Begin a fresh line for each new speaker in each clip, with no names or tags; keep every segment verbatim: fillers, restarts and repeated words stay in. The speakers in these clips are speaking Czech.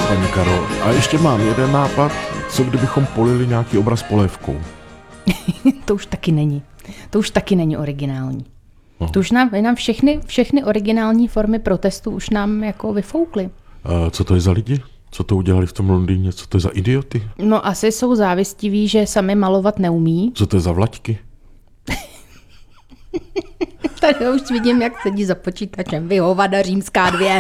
paní Karol. A ještě mám jeden nápad, co kdybychom polili nějaký obraz polévkou.
To už taky není. To už taky není originální. No. To už nám, nám všechny, všechny originální formy protestu už nám jako vyfoukly.
A co to je za lidi? Co to udělali v tom Londýně? Co to je za idioty?
No asi jsou závistiví, že sami malovat neumí.
Co to je za vlaďky?
Tady už vidím, jak sedí za počítačem. Vy hovada římská dvě.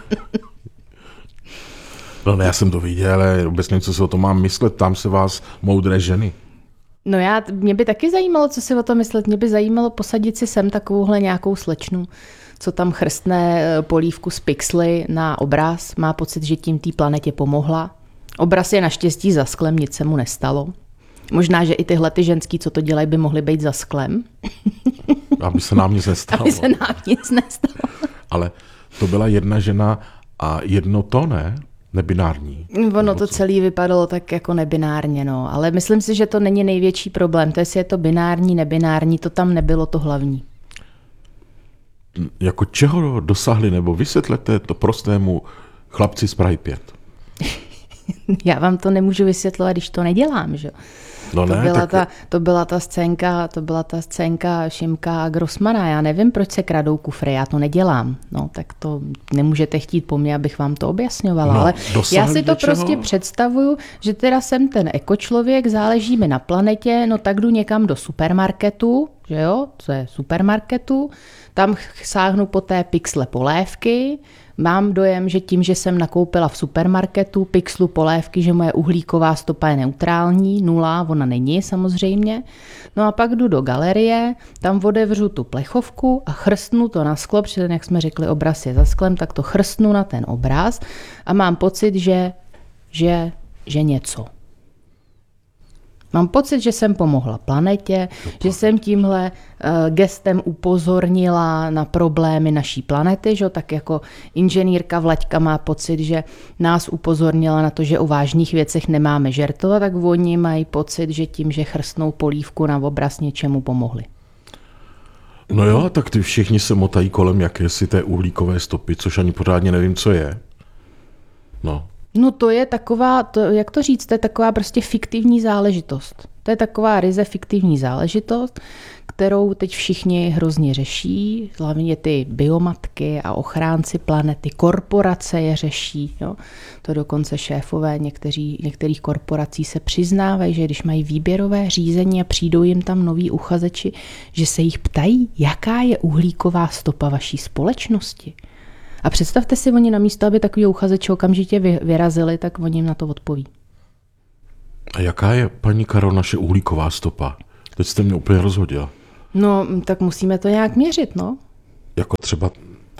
No ne, já jsem to viděl, ale vůbec nevím, co si o tom mám myslet. Tam se vás moudré ženy.
No já, mě by taky zajímalo, co si o tom myslet. Mě by zajímalo posadit si sem takovouhle nějakou slečnu, co tam chrstne polívku z pixely na obraz. Má pocit, že tím té planetě pomohla. Obraz je naštěstí za sklem, nic se mu nestalo. Možná, že i tyhle ty ženský, co to dělají, by mohly být za sklem.
Aby se nám nic nestalo.
Aby se nám nic nestalo.
Ale to byla jedna žena a jedno to, ne? Nebinární.
Ono to celé vypadalo tak jako nebinárně, no. Ale myslím si, že to není největší problém. To jestli je to binární, nebinární, to tam nebylo to hlavní.
Jako čeho dosáhli, nebo vysvětlete to prostému chlapci z Prahy pět?
Já vám to nemůžu vysvětlovat, když to nedělám, že?
No
to,
ne,
byla
tak...
ta, to byla ta scénka, to byla ta scénka Šimka a Grossmana. Já nevím, proč se kradou kufry, já to nedělám. No, tak to nemůžete chtít po mně, abych vám to objasňovala.
No,
ale já si to
něčeho?
prostě představuju, že teda jsem ten ekočlověk, záleží mi na planetě, no tak jdu někam do supermarketu, že jo, co je supermarketu, tam sáhnu po té pixle polévky. Mám dojem, že tím, že jsem nakoupila v supermarketu pixlu polévky, že moje uhlíková stopa je neutrální, nula, ona není samozřejmě. No a pak jdu do galerie, tam otevřu tu plechovku a chrstnu to na sklo, protože jak jsme řekli, obraz je za sklem, tak to chrstnu na ten obraz a mám pocit, že, že, že něco. Mám pocit, že jsem pomohla planetě, že jsem tímhle uh, gestem upozornila na problémy naší planety, že? Tak jako inženýrka Vlaďka má pocit, že nás upozornila na to, že o vážných věcech nemáme žertovat, tak oni mají pocit, že tím, že chrstnou polívku na obraz, něčemu pomohli.
No jo, tak ty všichni se motají kolem jakési té uhlíkové stopy, což ani pořádně nevím, co je. No.
No to je taková, to, jak to říct, to je taková prostě fiktivní záležitost. To je taková ryze fiktivní záležitost, kterou teď všichni hrozně řeší, hlavně ty biomatky a ochránci planety, korporace je řeší. Jo. To dokonce šéfové někteří, některých korporací se přiznávají, že když mají výběrové řízení a přijdou jim tam noví uchazeči, že se jich ptají, jaká je uhlíková stopa vaší společnosti. A představte si, oni namísto, aby takový uchazeče okamžitě vyrazili, tak oni jim na to odpoví.
A jaká je, paní Karol, naše uhlíková stopa? Teď jste mě úplně rozhodila.
No, tak musíme to nějak měřit, no.
Jako třeba,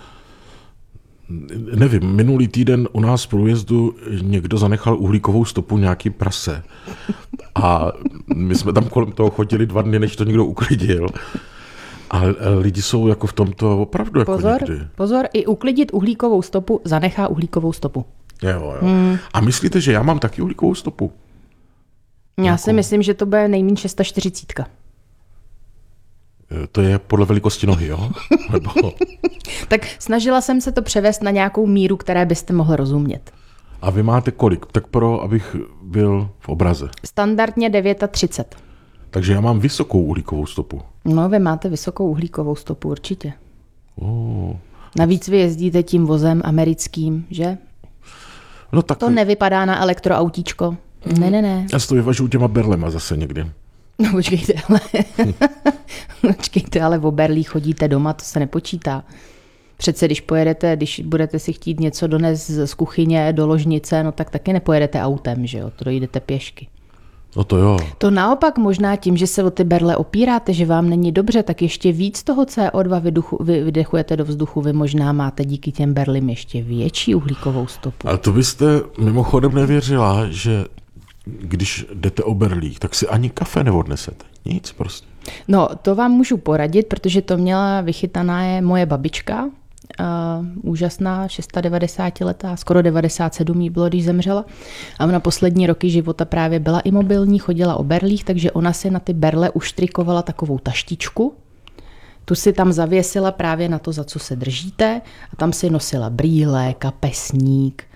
nevím, minulý týden u nás v průjezdu někdo zanechal uhlíkovou stopu nějaký prase. A my jsme tam kolem toho chodili dva dny, než to někdo uklidil. A lidi jsou jako v tomto opravdu jako
pozor,
někdy.
Pozor, i uklidit uhlíkovou stopu zanechá uhlíkovou stopu.
Jo, jo. Hmm. A myslíte, že já mám taky uhlíkovou stopu?
Já Nějakou... si myslím, že to bude nejméně čtyřicet šest.
To je podle velikosti nohy, jo? Nebo...
Tak snažila jsem se to převést na nějakou míru, které byste mohli rozumět.
A vy máte kolik? Tak pro, abych byl v obraze.
Standardně třicet devět.
Takže já mám vysokou uhlíkovou stopu.
No, vy máte vysokou uhlíkovou stopu, určitě.
Oh.
Navíc vy jezdíte tím vozem americkým, že?
No tak...
To nevypadá na elektroautíčko. Mm. Ne, ne, ne.
Já si to vyvažuju těma berlema zase někdy.
No počkejte, ale... počkejte, ale v berlích chodíte doma, to se nepočítá. Přece když pojedete, když budete si chtít něco donést z kuchyně do ložnice, no tak taky nepojedete autem, že jo? To dojdete pěšky.
No to jo.
To naopak možná tím, že se o ty berle opíráte, že vám není dobře, tak ještě víc toho C O dva vyduchu, vy, vydechujete do vzduchu. Vy možná máte díky těm berlím ještě větší uhlíkovou stopu.
Ale to byste mimochodem nevěřila, že když jdete o berlích, tak si ani kafe neodnesete. Nic prostě.
No, to vám můžu poradit, protože to měla vychytaná je moje babička. Uh, úžasná, devadesátšestiletá, skoro devadesát sedm jí bylo, když zemřela. A ona poslední roky života právě byla imobilní, chodila o berlích, takže ona si na ty berle uštrikovala takovou taštičku. Tu si tam zavěsila právě na to, za co se držíte, a tam si nosila brýle, kapesník,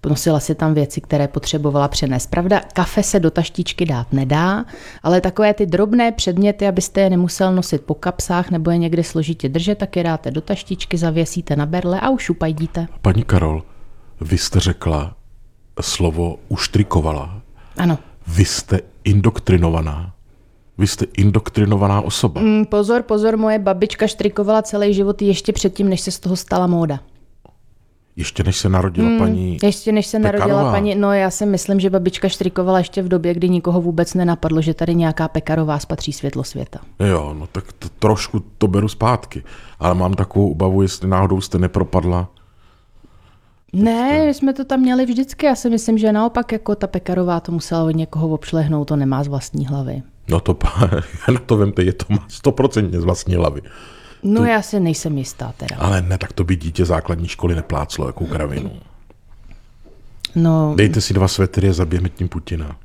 nosila si tam věci, které potřebovala přenést. Pravda, kafe se do taštičky dát nedá, ale takové ty drobné předměty, abyste je nemusel nosit po kapsách nebo je někde složitě držet, tak je dáte do taštičky, zavěsíte na berle a už upajdíte.
Paní Karol, vy jste řekla slovo uštrikovala.
Ano.
Vy jste indoktrinovaná. Vy jste indoktrinovaná osoba.
Mm, pozor, pozor, moje babička štrikovala celý život ještě předtím, než se z toho stala móda.
Ještě než se narodila mm, paní
Ještě než se
Pekarová.
narodila paní, no já si myslím, že babička štrikovala ještě v době, kdy nikoho vůbec nenapadlo, že tady nějaká Pekarová spatří světlo světa.
Jo, no tak to, trošku to beru zpátky. Ale mám takovou obavu, jestli náhodou jste nepropadla.
Ne, my jsme to tam měli vždycky. Já si myslím, že naopak jako ta Pekarová to musela od někoho obšlehnout, to nemá z vlastní hlavy.
No to, na to vemte, je to má stoprocentně z vlastní hlavy.
No
to,
já si nejsem jistá teda.
Ale ne, tak to by dítě základní školy nepláclo jakou kravinu.
No.
Dejte si dva svetry a zabijeme tím Putina.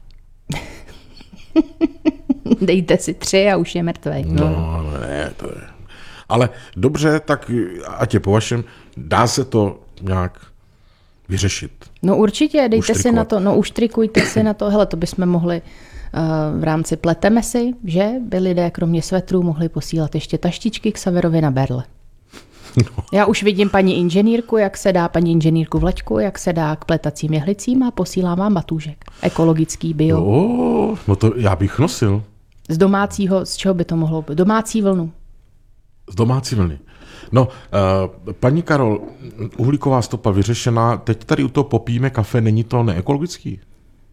Dejte si tři a už je mrtvej.
No, no ne, to je. Ale dobře, tak ať je po vašem, dá se to nějak vyřešit.
No určitě, dejte si na to, no uštrikujte si na to, hele, to bychom mohli uh, v rámci pleteme si, že by lidé kromě svetrů mohli posílat ještě taštičky k Saverovi na berle. No. Já už vidím paní inženýrku, jak se dá paní inženýrku Vlaďku, jak se dá k pletacím jehlicím a posílám vám batůžek. Ekologický, bio.
No, no to já bych nosil.
Z domácího, z čeho by to mohlo být? Domácí vlnu.
Z domácí vlny. No, uh, paní Karol, uhlíková stopa vyřešená, teď tady u toho popijeme kafe, není to neekologický?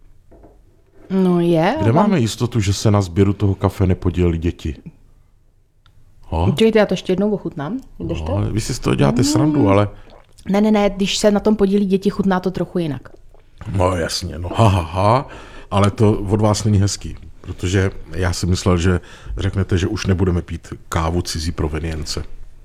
No je.
Kde mám... máme jistotu, že se na sběru toho kafe nepodíleli děti?
Čekajte, já to ještě jednou ochutnám.
No, vy si z toho děláte mm. srandu, ale...
Ne, ne, ne, když se na tom podílí děti, chutná to trochu jinak.
No jasně, no ha, ha, ha, ale to od vás není hezký, protože já si myslel, že řeknete, že už nebudeme pít kávu cizí provenience.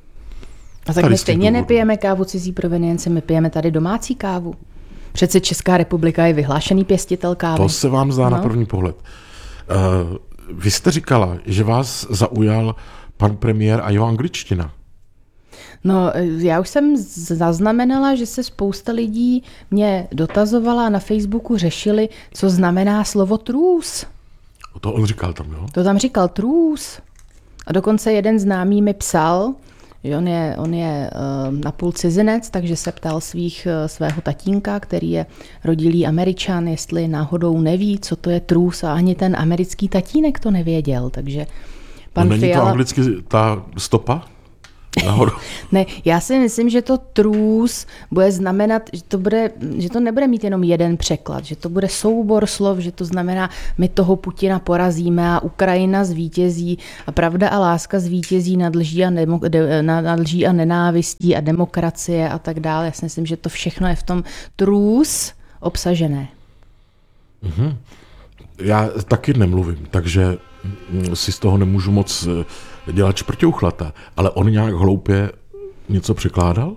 A tak my stejně nepijeme kávu cizí provenience, my pijeme tady domácí kávu. Přece Česká republika je vyhlášený pěstitel kávy.
To se vám zdá no. na první pohled. Uh, vy jste říkala, že vás zaujal pan premiér a jeho angličtina.
No, já už jsem zaznamenala, že se spousta lidí mě dotazovala a na Facebooku řešili, co znamená slovo trůz.
To on říkal tam, jo?
To tam říkal trůz. A dokonce jeden známý mi psal, že on je, on je uh, napůl cizinec, takže se ptal svých, uh, svého tatínka, který je rodilý Američan, jestli náhodou neví, co to je trůz, a ani ten americký tatínek to nevěděl, takže pan
no, není
Fiala...
to anglicky ta stopa? Nahoru.
Ne, já si myslím, že to trůz bude znamenat, že to, bude, že to nebude mít jenom jeden překlad, že to bude soubor slov, že to znamená, my toho Putina porazíme a Ukrajina zvítězí a pravda a láska zvítězí nad lží a, nemo, de, nad lží a nenávistí a demokracie a tak dále. Já si myslím, že to všechno je v tom trůz obsažené.
Mhm. Já taky nemluvím, takže si z toho nemůžu moc dělat šprťouchlata, ale on nějak hloupě něco překládal?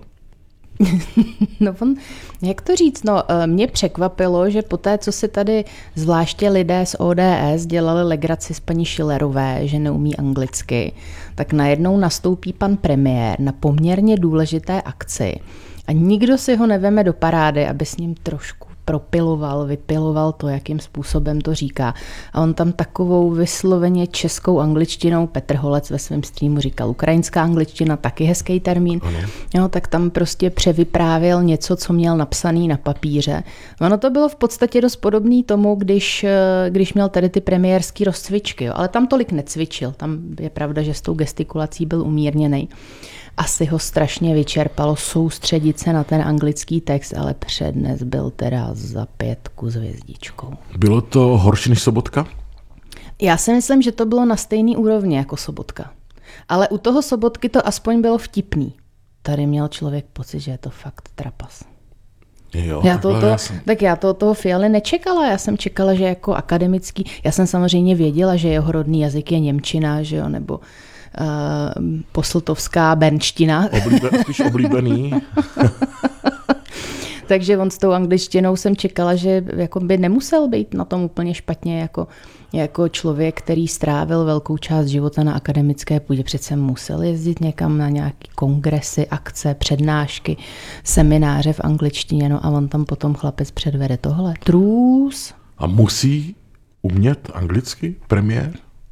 No on, jak to říct, no mě překvapilo, že po té, co si tady zvláště lidé z O D S dělali legraci z paní Schillerové, že neumí anglicky, tak najednou nastoupí pan premiér na poměrně důležité akci a nikdo si ho neveme do parády, aby s ním trošku propiloval, vypiloval to, jakým způsobem to říká. A on tam takovou vysloveně českou angličtinou, Petr Holec ve svém streamu říkal ukrajinská angličtina, taky hezký termín, jo, tak tam prostě převyprávěl něco, co měl napsaný na papíře. Ono to bylo v podstatě dost podobný tomu, když, když měl tady ty premiérský rozcvičky, jo, ale tam tolik necvičil, tam je pravda, že s tou gestikulací byl umírněnej. Asi ho strašně vyčerpalo soustředit se na ten anglický text, ale přednes byl teda za pětku s hvězdičkou.
Bylo to horší než Sobotka?
Já si myslím, že to bylo na stejný úrovni jako Sobotka. Ale u toho Sobotky to aspoň bylo vtipný. Tady měl člověk pocit, že je to fakt trapas.
Jo,
já to, to,
já jsem...
Tak já to toho Fialy nečekala. Já jsem čekala, že jako akademický, já jsem samozřejmě věděla, že jeho rodný jazyk je němčina, že jo, nebo Uh, posltovská bernština.
Oblíbe, spíš oblíbený.
Takže on s tou angličtinou jsem čekala, že jako by nemusel být na tom úplně špatně jako, jako člověk, který strávil velkou část života na akademické půdě. Přece musel jezdit někam na nějaký kongresy, akce, přednášky, semináře v angličtině, no a on tam potom chlapec předvede tohle. Trůz.
A musí umět anglicky premiér?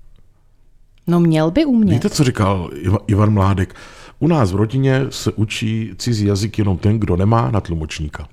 No měl by umět.
Víte, co říkal Ivan Mládek? U nás v rodině se učí cizí jazyk jenom ten, kdo nemá na tlumočníka.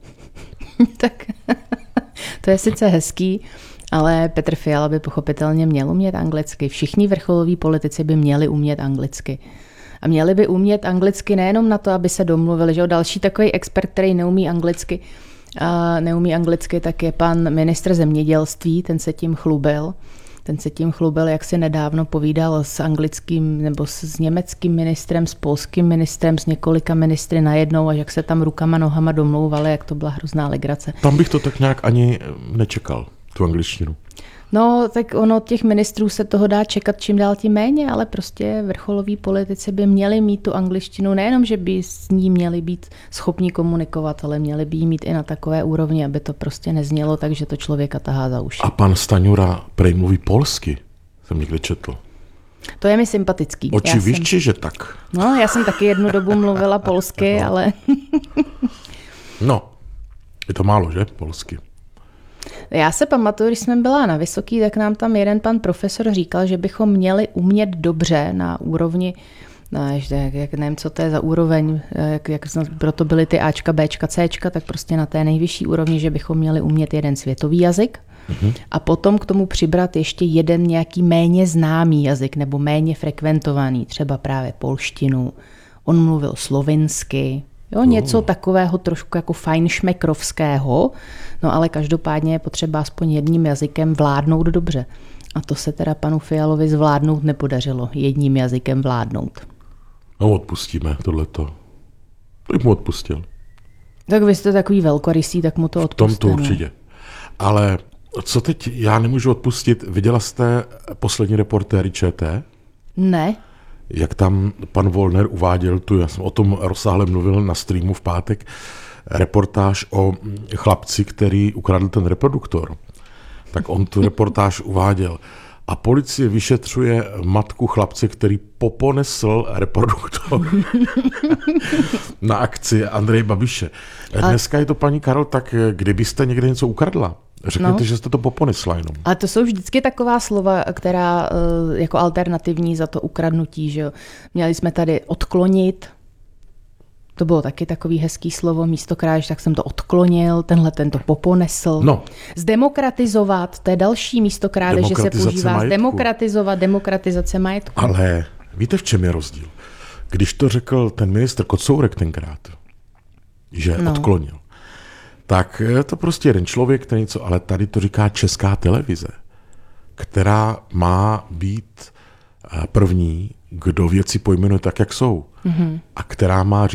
Tak to je sice hezký, ale Petr Fiala by pochopitelně měl umět anglicky. Všichni vrcholoví politici by měli umět anglicky. A měli by umět anglicky nejenom na to, aby se domluvili, že další takový expert, který neumí anglicky, a neumí anglicky, tak je pan ministr zemědělství, ten se tím chlubil. Ten se tím chlubil, jak si nedávno povídal s anglickým nebo s německým ministrem, s polským ministrem, s několika ministry najednou a jak se tam rukama, nohama domlouvali, jak to byla hrozná legrace.
Tam bych to tak nějak ani nečekal, tu angličtinu.
No, tak ono od těch ministrů se toho dá čekat čím dál tím méně, ale prostě vrcholoví politici by měli mít tu angličtinu, nejenom, že by s ní měli být schopní komunikovat, ale měli by jí mít i na takové úrovni, aby to prostě neznělo tak, že to člověka tahá za uši.
A pan Staňura prej mluví polsky, jsem někde četl.
To je mi sympatický.
Očiviště, jsem... že tak.
No, já jsem taky jednu dobu mluvila polsky, no. ale...
no, je to málo, že? Polsky.
Já se pamatuju, když jsme byla na Vysoký, tak nám tam jeden pan profesor říkal, že bychom měli umět dobře na úrovni, no, jak, jak nevím, co to je za úroveň, jak, jak proto byly ty Ačka, Bčka, Cčka, tak prostě na té nejvyšší úrovni, že bychom měli umět jeden světový jazyk mm-hmm. a potom k tomu přibrat ještě jeden nějaký méně známý jazyk nebo méně frekventovaný, třeba právě polštinu. On mluvil slovinsky, jo, něco takového trošku jako fajnšmekrovského, no ale každopádně je potřeba aspoň jedním jazykem vládnout dobře. A to se teda panu Fialovi zvládnout nepodařilo, jedním jazykem vládnout.
No odpustíme tohleto. To bych mu odpustil.
Tak vy jste takový velkorysý, tak mu to odpustíme.
V tom to určitě. Ale co teď já nemůžu odpustit, viděla jste poslední Reportéry ČT?
Ne.
Jak tam pan Wollner uváděl, tu, já jsem o tom rozsáhle mluvil na streamu v pátek, reportáž o chlapci, který ukradl ten reproduktor. Tak on tu reportáž uváděl. A policie vyšetřuje matku chlapce, který poponesl reproduktor na akci Andreje Babiše. Dneska je to, paní Karol, tak kdybyste někde něco ukradla, řekněte, no. že jste to poponesla jenom.
Ale to jsou vždycky taková slova, která jako alternativní za to ukradnutí. Že jo? Měli jsme tady odklonit, to bylo taky takový hezký slovo, místo krádež, tak jsem to odklonil, tenhle ten to poponesl.
No.
Zdemokratizovat, to je další místo krádeže, se používá. Majetku. Zdemokratizovat, demokratizace majetku.
Ale víte, v čem je rozdíl? Když to řekl ten ministr Kocourek tenkrát, že no. odklonil, tak je to prostě jeden člověk, který něco, ale tady to říká Česká televize, která má být první, kdo věci pojmenuje tak, jak jsou. Mm-hmm. A která má